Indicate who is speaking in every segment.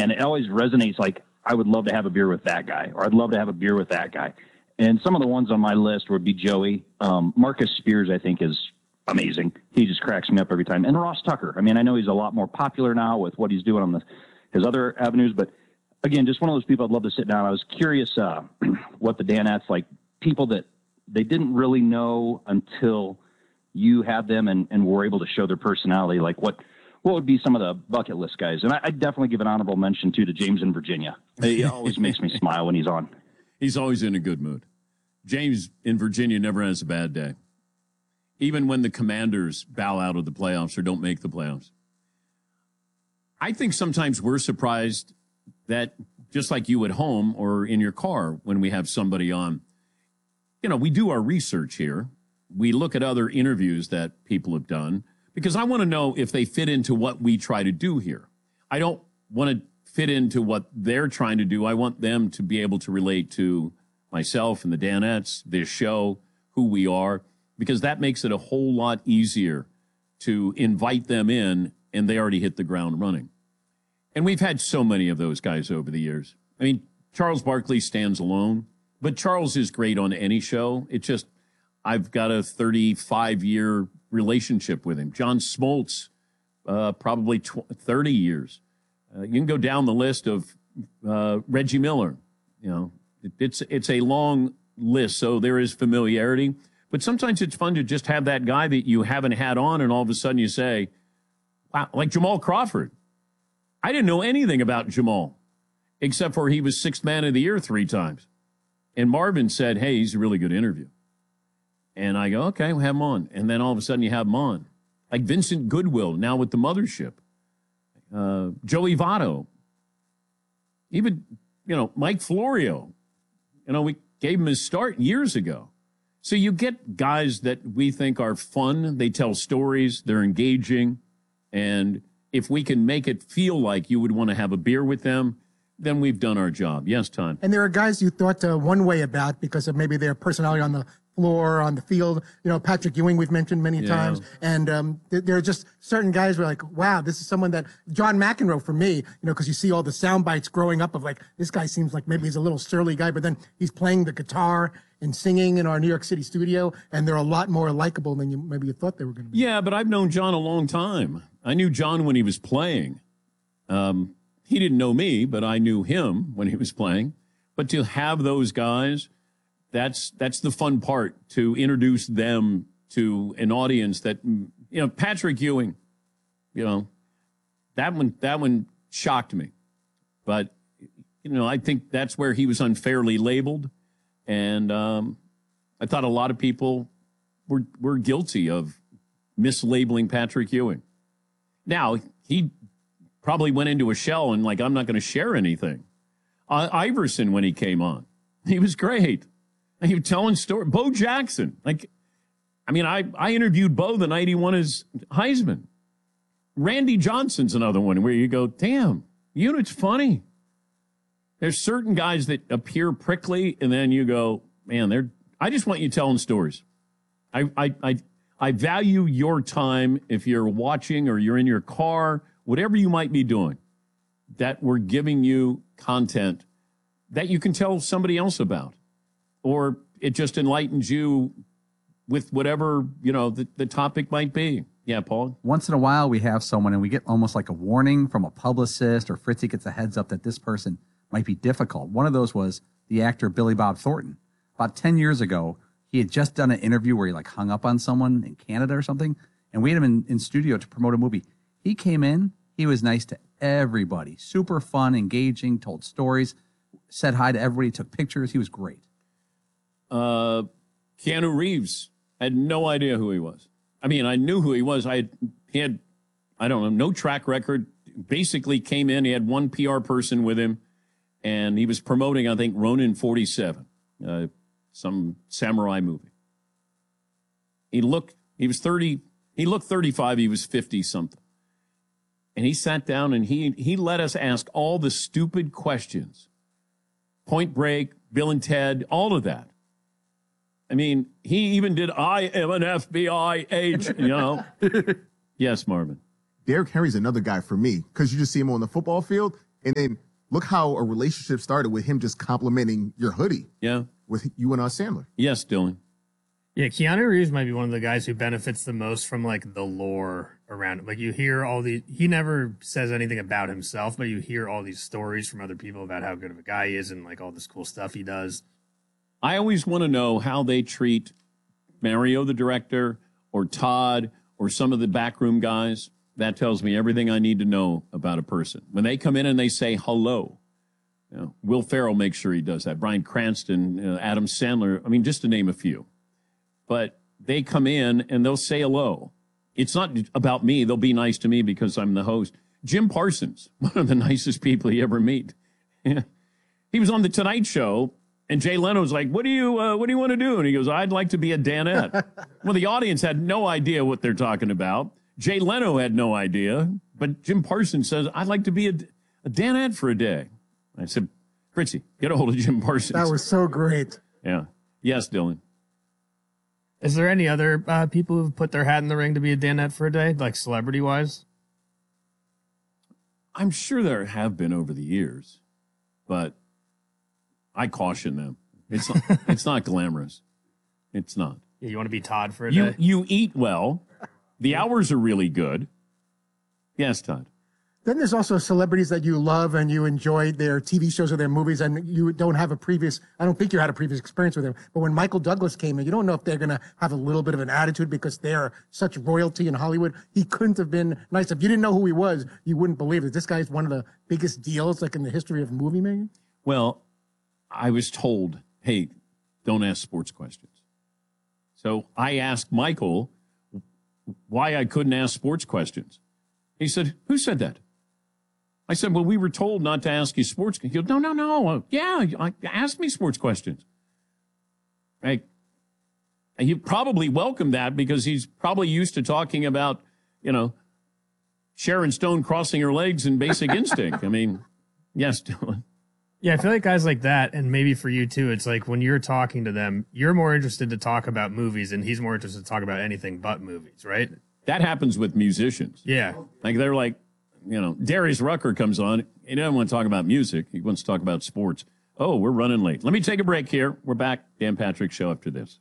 Speaker 1: and it always resonates. Like, I would love to have a beer with that guy, or I'd love to have a beer with that guy. And some of the ones on my list would be Joey. Marcus Spears, I think, is amazing. He just cracks me up every time. And Ross Tucker. I mean, I know he's a lot more popular now with what he's doing on his other avenues, but again, just one of those people I'd love to sit down. I was curious what the Danettes, like people that they didn't really know until you had them and were able to show their personality. Like what would be some of the bucket list guys? And I'd definitely give an honorable mention too to James in Virginia. He always makes me smile when he's on.
Speaker 2: He's always in a good mood. James in Virginia never has a bad day. Even when the Commanders bow out of the playoffs or don't make the playoffs. I think sometimes we're surprised that just like you at home or in your car when we have somebody on, you know, we do our research here. We look at other interviews that people have done because I want to know if they fit into what we try to do here. I don't want to fit into what they're trying to do. I want them to be able to relate to myself and the Danettes, this show, who we are, because that makes it a whole lot easier to invite them in and they already hit the ground running. And we've had so many of those guys over the years. I mean, Charles Barkley stands alone, but Charles is great on any show. It's just, I've got a 35-year relationship with him. John Smoltz, probably 30 years. You can go down the list of Reggie Miller. You know, it's a long list, so there is familiarity. But sometimes it's fun to just have that guy that you haven't had on, and all of a sudden you say, wow, like Jamal Crawford. I didn't know anything about Jamal, except for he was Sixth Man of the Year 3 times. And Marvin said, hey, he's a really good interview. And I go, okay, we'll have him on. And then all of a sudden you have him on. Like Vincent Goodwill, now with the Mothership. Joey Votto. Even, you know, Mike Florio. You know, we gave him his start years ago. So you get guys that we think are fun. They tell stories. They're engaging. And if we can make it feel like you would want to have a beer with them, then we've done our job. Yes, Tom.
Speaker 3: And there are guys you thought one way about because of maybe their personality on the floor, on the field. You know, Patrick Ewing we've mentioned many times. And there are just certain guys who are like, wow, this is someone that, John McEnroe for me, you know, because you see all the sound bites growing up of like, this guy seems like maybe he's a little surly guy, but then he's playing the guitar and singing in our New York City studio, and they're a lot more likable than maybe you thought they were going to be.
Speaker 2: Yeah, but I've known John a long time. I knew John when he was playing. He didn't know me, but I knew him when he was playing. But to have those guys, that's the fun part, to introduce them to an audience that, you know, Patrick Ewing, you know, that one shocked me. But, you know, I think that's where he was unfairly labeled. And I thought a lot of people were guilty of mislabeling Patrick Ewing. Now, he probably went into a shell and like, I'm not going to share anything. Iverson, when he came on, he was great. And he was telling stories. Bo Jackson. Like, I mean, I interviewed Bo the night he won his Heisman. Randy Johnson's another one where you go, damn, you know, it's funny. There's certain guys that appear prickly, and then you go, man, I just want you telling stories. I value your time if you're watching or you're in your car, whatever you might be doing, that we're giving you content that you can tell somebody else about. Or it just enlightens you with whatever, you know, the topic might be. Yeah, Paul?
Speaker 4: Once in a while, we have someone, and we get almost like a warning from a publicist, or Fritzy gets a heads up that this person might be difficult. One of those was the actor Billy Bob Thornton. About 10 years ago, he had just done an interview where he like hung up on someone in Canada or something, and we had him in studio to promote a movie. He came in, he was nice to everybody, super fun, engaging, told stories, said hi to everybody, took pictures. He was great.
Speaker 2: Keanu Reeves, I had no idea who he was. I mean, I knew who he was. He had, I don't know, no track record. Basically came in, he had one PR person with him, and he was promoting, I think, Ronin 47, some samurai movie. He looked 35, he was 50-something. And he sat down and he let us ask all the stupid questions. Point Break, Bill and Ted, all of that. I mean, he even did, I am an FBI agent, you know. Yes, Marvin.
Speaker 5: Derrick Henry's another guy for me, because you just see him on the football field. And then look how a relationship started with him just complimenting your hoodie.
Speaker 2: Yeah.
Speaker 5: With you and Sandler.
Speaker 2: Yes, Dylan.
Speaker 6: Yeah, Keanu Reeves might be one of the guys who benefits the most from like the lore around it. Like you hear he never says anything about himself, but you hear all these stories from other people about how good of a guy he is and like all this cool stuff he does.
Speaker 2: I always want to know how they treat Mario, the director, or Todd, or some of the backroom guys. That tells me everything I need to know about a person. When they come in and they say hello, Will Ferrell makes sure he does that. Bryan Cranston, Adam Sandler, I mean, just to name a few. But they come in and they'll say hello. It's not about me. They'll be nice to me because I'm the host. Jim Parsons, one of the nicest people you ever meet. He was on The Tonight Show, and Jay Leno's like, what do you want to do? And he goes, I'd like to be a Danette. Well, the audience had no idea what they're talking about. Jay Leno had no idea. But Jim Parsons says, I'd like to be a Danette for a day. I said, Fritzy, get a hold of Jim Parsons.
Speaker 3: That was so great.
Speaker 2: Yeah. Yes, Dylan.
Speaker 6: Is there any other people who've put their hat in the ring to be a Danette for a day, like celebrity-wise?
Speaker 2: I'm sure there have been over the years, but I caution them. It's not glamorous. It's not.
Speaker 6: Yeah, you want to be Todd for a day?
Speaker 2: You eat well. The hours are really good. Yes, Todd.
Speaker 3: Then there's also celebrities that you love and you enjoy their TV shows or their movies, and you don't have I don't think you had a previous experience with them. But when Michael Douglas came in, you don't know if they're going to have a little bit of an attitude because they're such royalty in Hollywood. He couldn't have been nice. If you didn't know who he was, you wouldn't believe it. This guy's one of the biggest deals like in the history of movie making.
Speaker 2: Well, I was told, hey, don't ask sports questions. So I asked Michael why I couldn't ask sports questions. He said, who said that? I said, well, we were told not to ask you sports. He goes, no. Yeah, ask me sports questions. He probably welcomed that because he's probably used to talking about, Sharon Stone crossing her legs in Basic Instinct. I mean, yes, Dylan.
Speaker 6: Yeah, I feel like guys like that, and maybe for you too, it's like when you're talking to them, you're more interested to talk about movies, and he's more interested to talk about anything but movies, right?
Speaker 2: That happens with musicians.
Speaker 6: Yeah.
Speaker 2: Like they're like, Darius Rucker comes on. He doesn't want to talk about music. He wants to talk about sports. Oh, we're running late. Let me take a break here. We're back. Dan Patrick Show after this.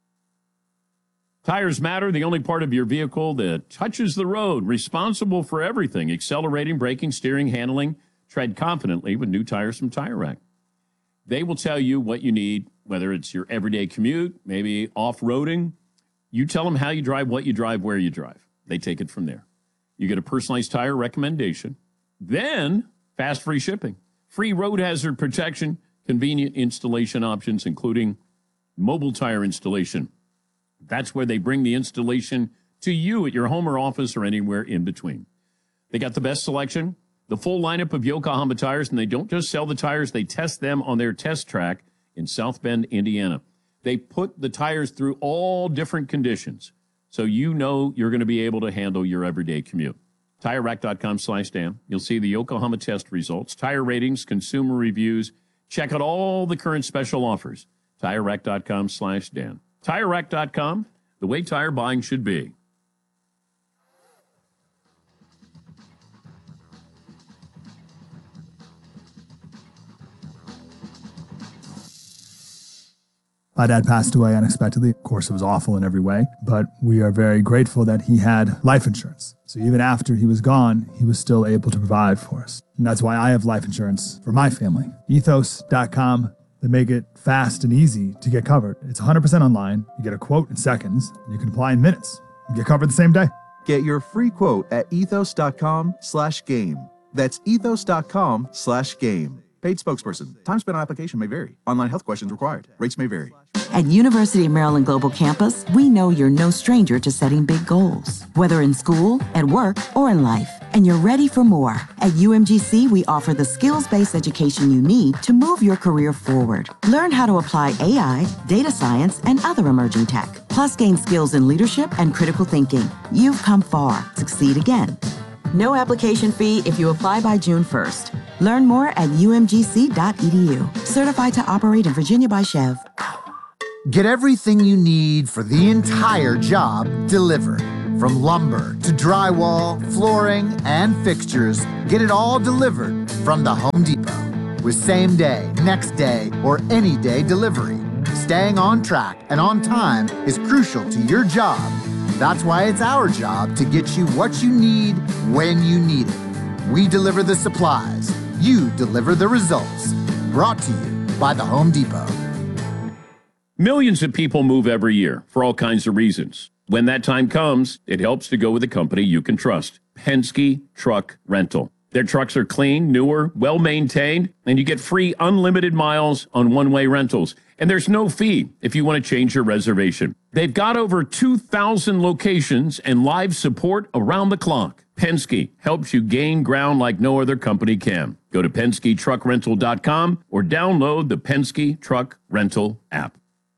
Speaker 2: Tires Matter, the only part of your vehicle that touches the road, responsible for everything, accelerating, braking, steering, handling. Tread confidently with new tires from Tire Rack. They will tell you what you need, whether it's your everyday commute, maybe off-roading. You tell them how you drive, what you drive, where you drive. They take it from there. You get a personalized tire recommendation. Then, fast free shipping. Free road hazard protection, convenient installation options, including mobile tire installation. That's where they bring the installation to you at your home or office or anywhere in between. They got the best selection, the full lineup of Yokohama tires, and they don't just sell the tires, they test them on their test track in South Bend, Indiana. They put the tires through all different conditions, so you're going to be able to handle your everyday commute. TireRack.com/Dan. You'll see the Yokohama test results, tire ratings, consumer reviews. Check out all the current special offers. TireRack.com/Dan. TireRack.com, the way tire buying should be.
Speaker 7: My dad passed away unexpectedly. Of course, it was awful in every way, but we are very grateful that he had life insurance. So even after he was gone, he was still able to provide for us. And that's why I have life insurance for my family. Ethos.com, they make it fast and easy to get covered. It's 100% online. You get a quote in seconds. You can apply in minutes. You get covered the same day.
Speaker 8: Get your free quote at ethos.com/game. That's ethos.com/game. Paid spokesperson. Time spent on application may vary. Online health questions required. Rates may vary.
Speaker 9: At University of Maryland Global Campus, we know you're no stranger to setting big goals, whether in school, at work, or in life. And you're ready for more. At UMGC, we offer the skills-based education you need to move your career forward. Learn how to apply AI, data science, and other emerging tech. Plus, gain skills in leadership and critical thinking. You've come far. Succeed again. No application fee if you apply by June 1st. Learn more at umgc.edu. Certified to operate in Virginia by Chev.
Speaker 10: Get everything you need for the entire job delivered. From lumber to drywall, flooring, and fixtures, get it all delivered from the Home Depot. With same day, next day, or any day delivery, staying on track and on time is crucial to your job. That's why it's our job to get you what you need when you need it. We deliver the supplies. You deliver the results. Brought to you by the Home Depot.
Speaker 2: Millions of people move every year for all kinds of reasons. When that time comes, it helps to go with a company you can trust. Penske Truck Rental. Their trucks are clean, newer, well-maintained, and you get free unlimited miles on one-way rentals. And there's no fee if you want to change your reservation. They've got over 2,000 locations and live support around the clock. Penske helps you gain ground like no other company can. Go to PenskeTruckRental.com or download the Penske Truck Rental app.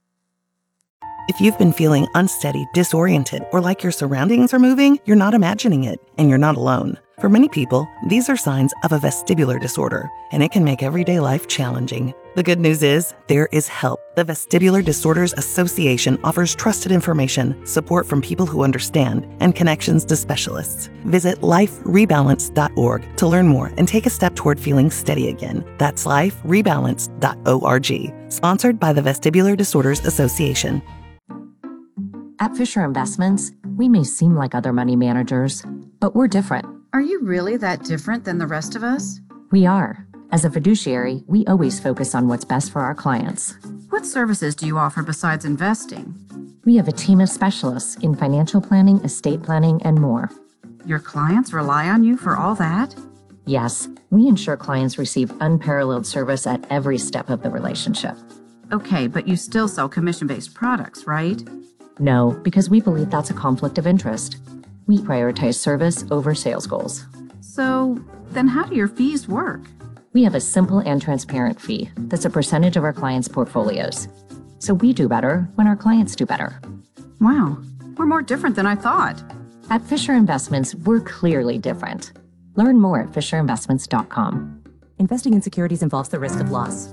Speaker 11: If you've been feeling unsteady, disoriented, or like your surroundings are moving, you're not imagining it, and you're not alone. For many people, these are signs of a vestibular disorder, and it can make everyday life challenging. The good news is, there is help. The Vestibular Disorders Association offers trusted information, support from people who understand, and connections to specialists. Visit liferebalance.org to learn more and take a step toward feeling steady again. That's liferebalance.org. Sponsored by the Vestibular Disorders Association.
Speaker 12: At Fisher Investments, we may seem like other money managers, but we're different.
Speaker 13: Are you really that different than the rest of us?
Speaker 12: We are. As a fiduciary, we always focus on what's best for our clients.
Speaker 13: What services do you offer besides investing?
Speaker 12: We have a team of specialists in financial planning, estate planning, and more.
Speaker 13: Your clients rely on you for all that?
Speaker 12: Yes, we ensure clients receive unparalleled service at every step of the relationship.
Speaker 13: Okay, but you still sell commission-based products, right?
Speaker 12: No, because we believe that's a conflict of interest. We prioritize service over sales goals.
Speaker 13: So, then how do your fees work?
Speaker 12: We have a simple and transparent fee that's a percentage of our clients' portfolios. So we do better when our clients do better.
Speaker 13: Wow, we're more different than I thought.
Speaker 12: At Fisher Investments, we're clearly different. Learn more at FisherInvestments.com.
Speaker 14: Investing in securities involves the risk of loss.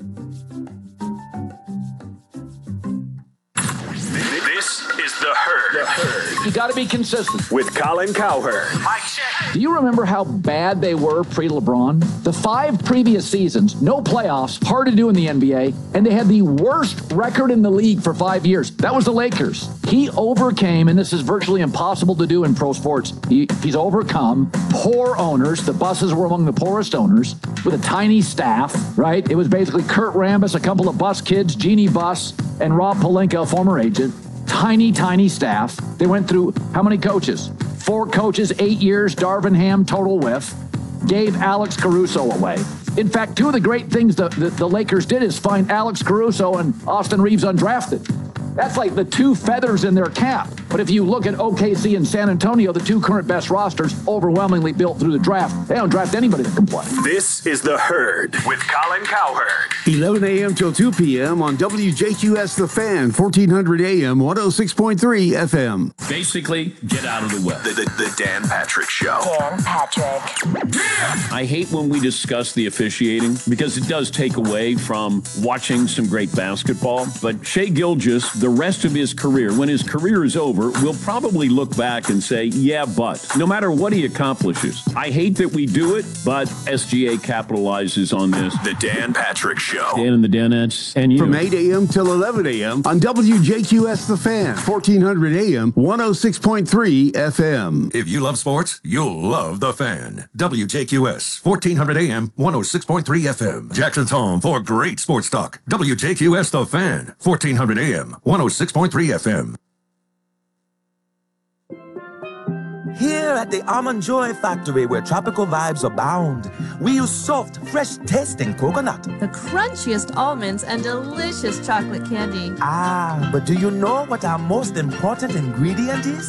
Speaker 15: This is The Herd.
Speaker 16: You got to be consistent.
Speaker 15: With Colin Cowherd.
Speaker 16: Mike check. Do you remember how bad they were pre-LeBron? The 5 previous seasons, no playoffs, hard to do in the NBA, and they had the worst record in the league for 5 years. That was the Lakers. He overcame, and this is virtually impossible to do in pro sports, he's overcome poor owners. The Busses were among the poorest owners with a tiny staff, right? It was basically Kurt Rambis, a couple of Bus kids, Jeannie Buss, and Rob Pelinka, a former agent. Tiny staff. They went through how many coaches? 4 coaches, 8 years, Darvin Ham, total whiff. Gave Alex Caruso away. In fact, 2 of the great things the Lakers did is find Alex Caruso and Austin Reeves undrafted. That's like the 2 feathers in their cap. But if you look at OKC and San Antonio, the 2 current best rosters, overwhelmingly built through the draft. They don't draft anybody that can play.
Speaker 15: This is The Herd with Colin Cowherd.
Speaker 17: 11 a.m. till 2 p.m. on WJQS The Fan, 1400 a.m., 106.3 FM.
Speaker 2: Basically, get out of the way.
Speaker 15: The Dan Patrick Show.
Speaker 18: Dan Patrick.
Speaker 2: I hate when we discuss the officiating because it does take away from watching some great basketball. But Shai Gilgeous, the rest of his career, when his career is over, we'll probably look back and say, yeah, but no matter what he accomplishes. I hate that we do it, but SGA capitalizes on this.
Speaker 15: The Dan Patrick Show.
Speaker 2: Dan and the Danettes and you.
Speaker 17: From 8 a.m. till 11 a.m. on WJQS The Fan, 1400 a.m., 106.3 FM.
Speaker 19: If you love sports, you'll love The Fan. WJQS, 1400 a.m., 106.3 FM. Jackson's home for great sports talk. WJQS The Fan, 1400 a.m., 106.3 FM.
Speaker 20: Here at the Almond Joy Factory, where tropical vibes abound, we use soft, fresh-tasting coconut.
Speaker 21: The crunchiest almonds and delicious chocolate candy.
Speaker 20: Ah, but do you know what our most important ingredient is?